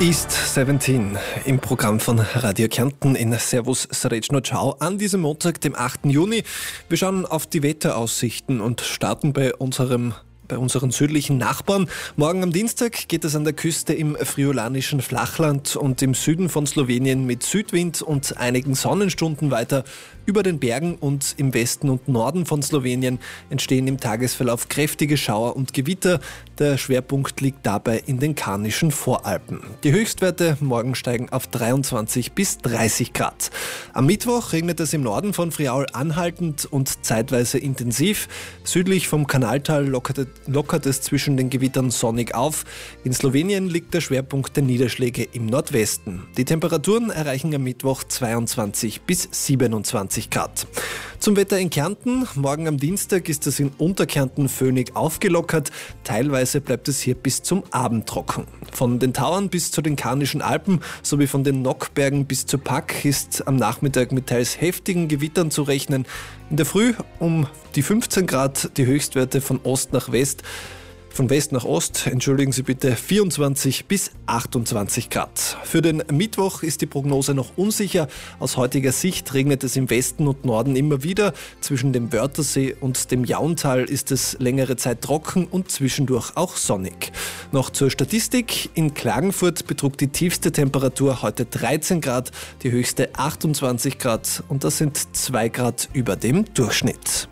East 17 im Programm von Radio Kärnten in Servus Srečno Ciao an diesem Montag, dem 8. Juni. Wir schauen auf die Wetteraussichten und starten bei unseren südlichen Nachbarn. Morgen am Dienstag geht es an der Küste im friolanischen Flachland und im Süden von Slowenien mit Südwind und einigen Sonnenstunden weiter. Über den Bergen und im Westen und Norden von Slowenien entstehen im Tagesverlauf kräftige Schauer und Gewitter. Der Schwerpunkt liegt dabei in den Karnischen Voralpen. Die Höchstwerte morgen steigen auf 23 bis 30 Grad. Am Mittwoch regnet es im Norden von Friaul anhaltend und zeitweise intensiv. Südlich vom Kanaltal lockert es zwischen den Gewittern sonnig auf. In Slowenien liegt der Schwerpunkt der Niederschläge im Nordwesten. Die Temperaturen erreichen am Mittwoch 22 bis 27 Grad. Zum Wetter in Kärnten. Morgen am Dienstag ist es in Unterkärnten föhnig aufgelockert. Teilweise bleibt es hier bis zum Abend trocken. Von den Tauern bis zu den Karnischen Alpen sowie von den Nockbergen bis zur Pack ist am Nachmittag mit teils heftigen Gewittern zu rechnen. In der Früh um die 15 Grad, die Höchstwerte von West nach Ost, 24 bis 28 Grad. Für den Mittwoch ist die Prognose noch unsicher. Aus heutiger Sicht regnet es im Westen und Norden immer wieder. Zwischen dem Wörthersee und dem Jauntal ist es längere Zeit trocken und zwischendurch auch sonnig. Noch zur Statistik. In Klagenfurt betrug die tiefste Temperatur heute 13 Grad, die höchste 28 Grad und das sind 2 Grad über dem Durchschnitt.